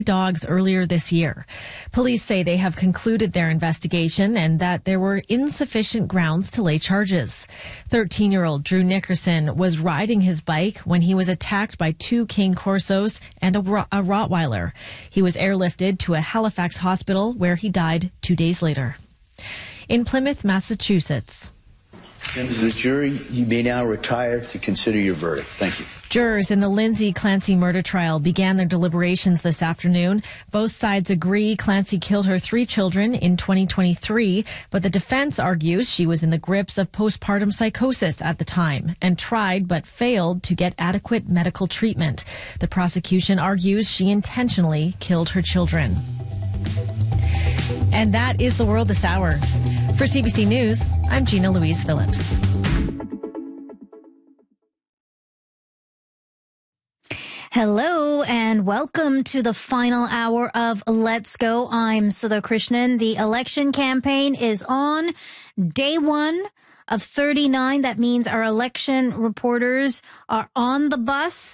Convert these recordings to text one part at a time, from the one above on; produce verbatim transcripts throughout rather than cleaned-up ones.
dogs earlier this year. Police say they have concluded their investigation and that there were insufficient grounds to lay charges. thirteen-year-old Drew Nickerson was riding his bike when he was attacked by two Cane Corsos and a, a Rottweiler. He was airlifted to a Halifax hospital where he died two days later. In Plymouth, Massachusetts. Members of the jury, you may now retire to consider your verdict. Thank you. Jurors in the Lindsay Clancy murder trial began their deliberations this afternoon. Both sides agree Clancy killed her three children in twenty twenty-three, but the defense argues she was in the grips of postpartum psychosis at the time and tried but failed to get adequate medical treatment. The prosecution argues she intentionally killed her children. And that is the world this hour. For C B C News, I'm Gina Louise Phillips. Hello and welcome to the final hour of Let's Go. I'm Sudha Krishnan. The election campaign is on day one of thirty-nine. That means our election reporters are on the bus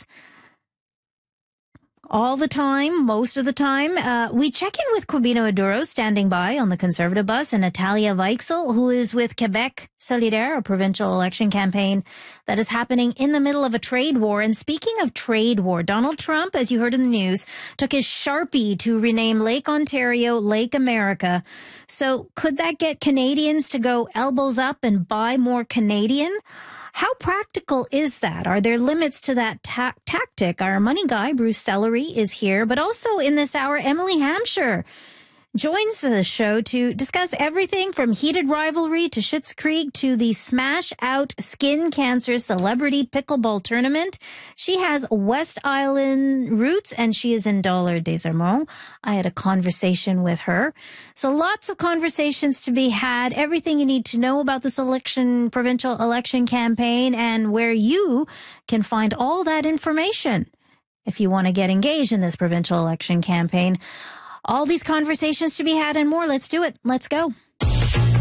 all the time, most of the time. Uh, we check in with Quibino Aduro, standing by on the Conservative bus, and Natalia Weichsel, who is with Quebec Solidaire, a provincial election campaign that is happening in the middle of a trade war. And speaking of trade war, Donald Trump, as you heard in the news, took his Sharpie to rename Lake Ontario Lake America. So could that get Canadians to go elbows up and buy more Canadian? How practical is that? Are there limits to that ta- tactic? Our money guy, Bruce Sellery, is here, but also in this hour, Emily Hampshire joins the show to discuss everything from heated rivalry to Schitt's Creek to the Smash Out Skin Cancer Celebrity Pickleball Tournament. She has West Island roots and she is in Dollard des Ormeaux. I had a conversation with her. So lots of conversations to be had, everything you need to know about this election, provincial election campaign, and where you can find all that information if you want to get engaged in this provincial election campaign. All these conversations to be had and more. Let's do it. Let's go.